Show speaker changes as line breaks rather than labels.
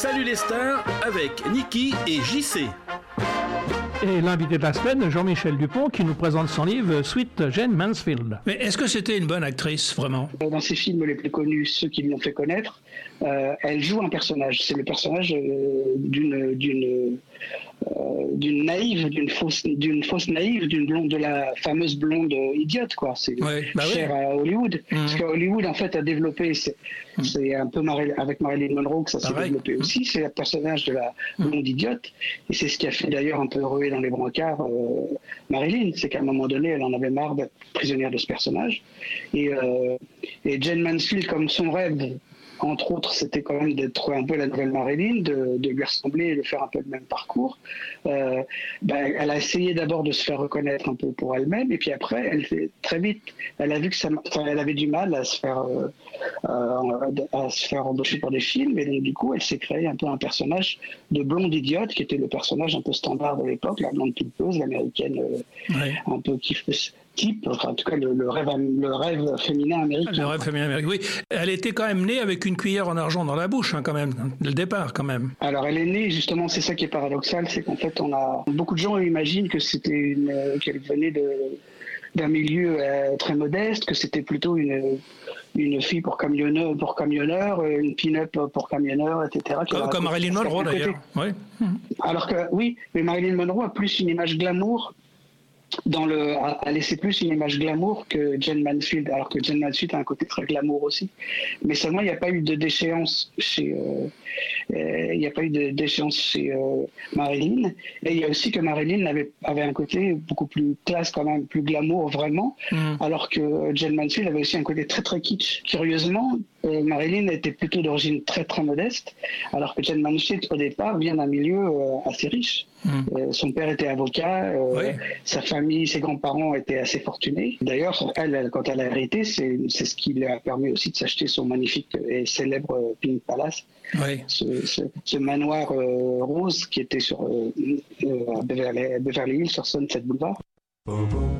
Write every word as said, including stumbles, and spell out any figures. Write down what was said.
Salut les stars avec Niki et J C.
Et l'invité de la semaine, Jean-Michel Dupont, qui nous présente son livre Sweet Jane Mansfield.
Mais est-ce que c'était une bonne actrice, vraiment ?
Dans ses films les plus connus, ceux qui l'ont fait connaître, euh, elle joue un personnage. C'est le personnage euh, d'une, d'une, euh, d'une naïve, d'une fausse, d'une fausse naïve, d'une blonde, de la fameuse blonde idiote, quoi. C'est
ouais, bah
cher
oui.
à Hollywood.
Mmh.
Parce que Hollywood, en fait, a développé, c'est, mmh. c'est un peu Mar- avec Marilyn Monroe que ça s'est
Pareil.
développé aussi. C'est le personnage de la blonde idiote. Et c'est ce qui a fait d'ailleurs un peu ruer dans les brancards euh, Marilyn. C'est qu'à un moment donné, elle en avait marre d'être prisonnière de ce personnage. Et, euh, et Jane Mansfield, comme son rêve, entre autres, c'était quand même d'être un peu la nouvelle Marilyn, de, de lui ressembler et de faire un peu le même parcours. Euh, ben, elle a essayé d'abord de se faire reconnaître un peu pour elle-même, et puis après, elle fait très vite, elle a vu que ça, enfin, elle avait du mal à se faire, euh, euh, à se faire embaucher pour des films, et donc du coup, elle s'est créée un peu un personnage de blonde idiote, qui était le personnage un peu standard de l'époque, la blonde pulpeuse, l'américaine, euh, ouais. un peu kiffeuse. Type, enfin, en tout cas le, le, rêve, le rêve féminin américain.
Le rêve féminin américain, oui. Elle était quand même née avec une cuillère en argent dans la bouche, hein, quand même, dès le départ, quand même.
Alors elle est née, justement, c'est ça qui est paradoxal, c'est qu'en fait, on a beaucoup de gens imaginent que c'était une, qu'elle venait de, d'un milieu euh, très modeste, que c'était plutôt une, une fille pour camionneur, pour camionneur, une pin-up pour camionneur, et cetera.
Comme, comme Marilyn Monroe d'ailleurs. Oui.
Alors que oui, mais Marilyn Monroe a plus une image glamour. Dans le, a laissé plus une image glamour que Jane Mansfield, alors que Jane Mansfield a un côté très glamour aussi. Mais seulement, il n'y a pas eu de déchéance chez, euh, il n'y a pas eu de déchéance chez euh, Marilyn. Et il y a aussi que Marilyn avait, avait un côté beaucoup plus classe quand même, plus glamour vraiment, mm. alors que Jane Mansfield avait aussi un côté très très kitsch. Curieusement, euh, Marilyn était plutôt d'origine très très modeste, alors que Jane Mansfield au départ vient d'un milieu euh, assez riche. Mm. Euh, son père était avocat, euh, oui. sa famille, ses grands-parents étaient assez fortunés. D'ailleurs, elle, elle, quand elle a hérité, c'est, c'est ce qui lui a permis aussi de s'acheter son magnifique et célèbre euh, Pink Palace, oui. ce, ce, ce manoir euh, rose qui était sur euh, euh, Beverly, Beverly Hills, sur Sunset Boulevard. Boom, boom.